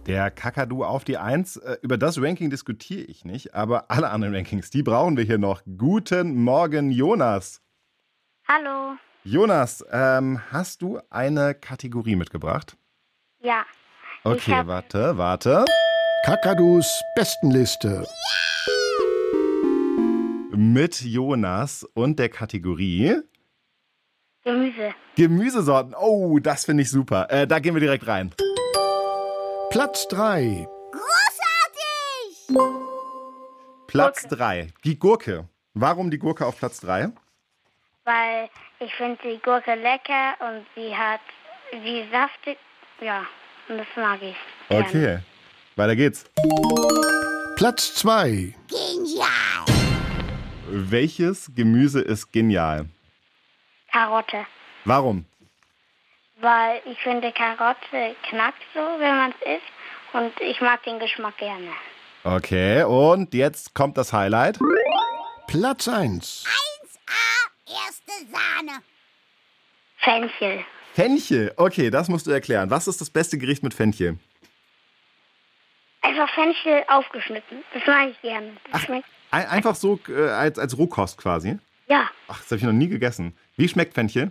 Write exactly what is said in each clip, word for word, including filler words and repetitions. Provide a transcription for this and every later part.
Der Kakadu auf die Eins. Äh, Über das Ranking diskutiere ich nicht, aber alle anderen Rankings, die brauchen wir hier noch. Guten Morgen, Jonas. Hallo. Jonas, ähm, hast du eine Kategorie mitgebracht? Ja. Okay, hab- warte, warte. Kakadus Bestenliste. Mit Jonas und der Kategorie Gemüse. Gemüsesorten. Oh, das finde ich super. Äh, da gehen wir direkt rein. Platz drei. Platz Gurke. drei. Die Gurke. Warum die Gurke auf Platz drei? Weil ich finde die Gurke lecker und sie hat, sie ist saftig. Ja, und das mag ich. Gerne. Okay, weiter geht's. Platz zwei. Welches Gemüse ist genial? Karotte. Warum? Weil ich finde, Karotte knackt so, wenn man es isst. Und ich mag den Geschmack gerne. Okay, und jetzt kommt das Highlight. Platz eins. Erste Sahne. Fenchel. Fenchel. Okay, das musst du erklären. Was ist das beste Gericht mit Fenchel? Einfach Fenchel aufgeschnitten. Das mag ich gerne. Das schmeckt. Ein, einfach so äh, als, als Rohkost quasi. Ja, Ach, das habe ich noch nie gegessen. Wie schmeckt Fenchel?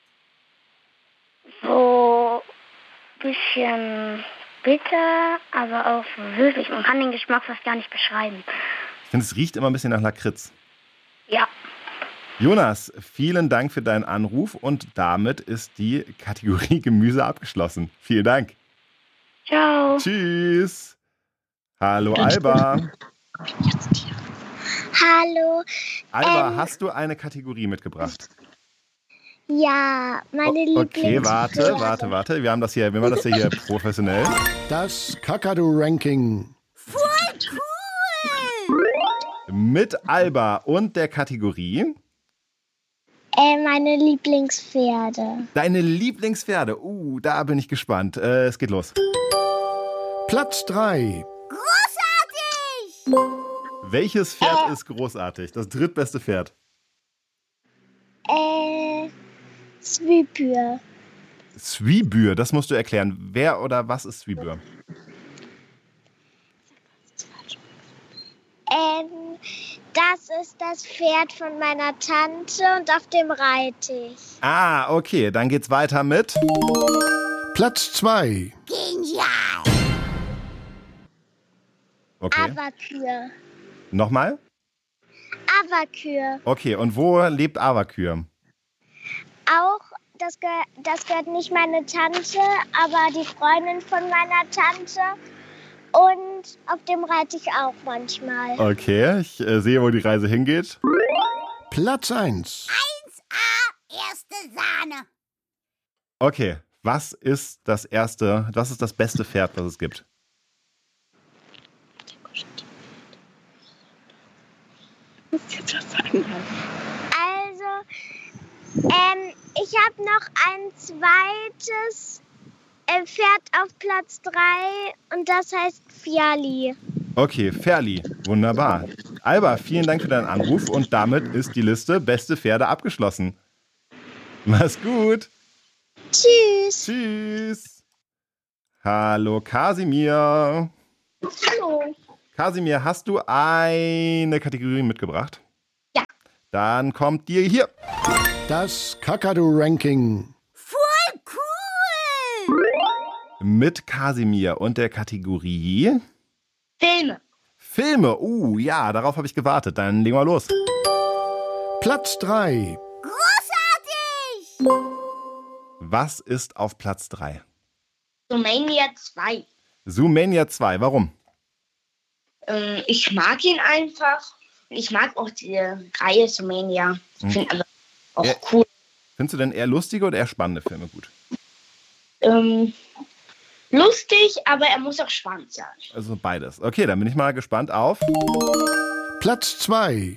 so ein bisschen bitter, aber auch süßlich. Man kann den Geschmack fast gar nicht beschreiben. Ich finde, es riecht immer ein bisschen nach Lakritz. Ja. Jonas, vielen Dank für deinen Anruf und damit ist die Kategorie Gemüse abgeschlossen. Vielen Dank. Ciao. Tschüss. Hallo Alba. Hallo. Alba, Ähm. hast du eine Kategorie mitgebracht? Ja, meine O- Okay, Lieblings- warte, warte, warte. Wir haben das hier, wir machen das ja hier professionell. Das Kakadu-Ranking. Mit Alba und der Kategorie Äh, meine Lieblingspferde. Deine Lieblingspferde. Uh, da bin ich gespannt. Äh, es geht los. Platz drei. Welches Pferd ist großartig? Das drittbeste Pferd. Äh, Zwipür. Zwibür, das musst du erklären. Wer oder was ist Zwibür? Ähm, das ist das Pferd von meiner Tante und auf dem reite ich. Ah, okay, dann geht's weiter mit Platz zwei. Okay, Avakür. nochmal? Avakür. Okay, und wo lebt Avakür? Auch, das, geh das gehört nicht meine Tante, aber die Freundin von meiner Tante. Und auf dem reite ich auch manchmal. Okay, ich äh, sehe, wo die Reise hingeht. Platz eins. Erste Sahne. Okay, was ist das erste, was ist das beste Pferd, was es gibt? Also, ähm, ich habe noch ein zweites äh, Pferd auf Platz drei und das heißt Fiali. Okay, Ferli, wunderbar. Alba, vielen Dank für deinen Anruf und damit ist die Liste beste Pferde abgeschlossen. Mach's gut. Tschüss. Tschüss. Hallo Kasimir. Hallo. Kasimir, hast du eine Kategorie mitgebracht? Ja. Dann kommt dir hier. Das Kakadu-Ranking. Mit Kasimir und der Kategorie Filme. Filme. Uh, ja, darauf habe ich gewartet. Dann legen wir los. Platz drei. Was ist auf Platz drei? Zoomania zwei. Zoomania zwei. Warum? Ähm, ich mag ihn einfach. Ich mag auch die Reihe Zoomania. Ich finde aber auch Ja. cool. Findest du denn eher lustige oder eher spannende Filme gut? Ähm, lustig, aber er muss auch spannend sein. Also beides. Okay, dann bin ich mal gespannt auf. Platz zwei.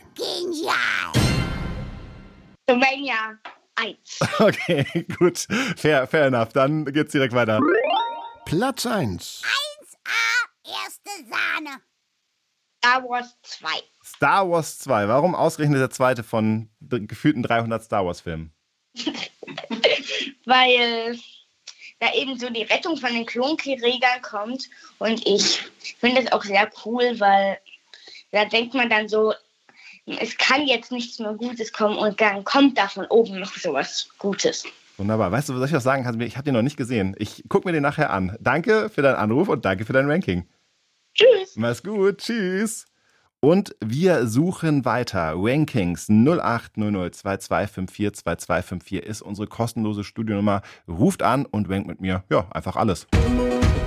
Zoomania eins. Okay, gut. Fair, fair enough. Dann geht's direkt weiter. Platz eins. Erste Sahne. Star Wars zwei. Star Wars zwei. Warum ausgerechnet der zweite von d- gefühlten dreihundert Star Wars Filmen? Weil, da eben so die Rettung von den Klonkriegern kommt. Und ich finde das auch sehr cool, weil da denkt man dann so, es kann jetzt nichts mehr Gutes kommen und dann kommt da von oben noch sowas Gutes. Wunderbar. Weißt du, was ich noch sagen kann? Ich habe den noch nicht gesehen. Ich gucke mir den nachher an. Danke für deinen Anruf und danke für dein Ranking. Tschüss. Mach's gut. Tschüss. Und wir suchen weiter. Rankings null acht null null zwei zwei fünf vier zwei zwei fünf vier ist unsere kostenlose Studionummer. Ruft an und rankt mit mir. Ja, einfach alles.